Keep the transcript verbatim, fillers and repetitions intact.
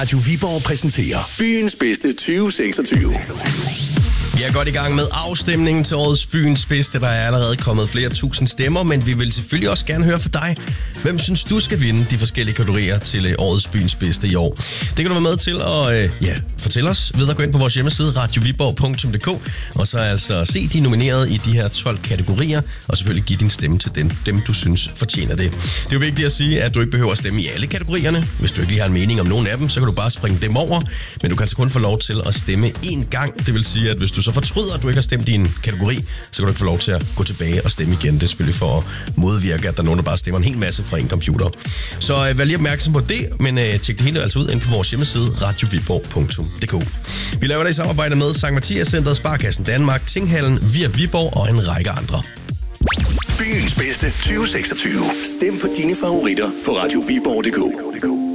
Radio Viborg præsenterer byens bedste tyve seksogtyve. Vi er godt i gang med afstemningen til årets byens bedste. Der er allerede kommet flere tusind stemmer, men vi vil selvfølgelig også gerne høre fra dig. Hvem synes du skal vinde de forskellige kategorier til årets byens bedste i år? Det kan du være med til at øh, ja, fortælle os ved at gå ind på vores hjemmeside radio viborg punktum d k og så altså se de nominerede i de her tolv kategorier, og selvfølgelig give din stemme til dem, dem du synes fortjener det. Det er jo vigtigt at sige, at du ikke behøver at stemme i alle kategorierne. Hvis du ikke lige har en mening om nogen af dem, så kan du bare springe dem over, men du kan altså kun få lov til at stemme én gang. Det vil sige, at hvis du så fortryder, at du ikke har stemt i en kategori, så kan du ikke få lov til at gå tilbage og stemme igen. Det er selvfølgelig for at modvirke, at der er nogen, der bare stemmer en hel masse fra en computer. Så øh, vær lige opmærksom på det, men øh, tjek det hele altså ud ind på vores hjemmeside radio viborg punktum d k. Vi laver det i samarbejde med Sankt Mathias Centret, Sparkassen Danmark, Tinghallen, Via Viborg og en række andre. Byens bedste tyve seksogtyve. Stem på dine favoritter på radio viborg punktum d k.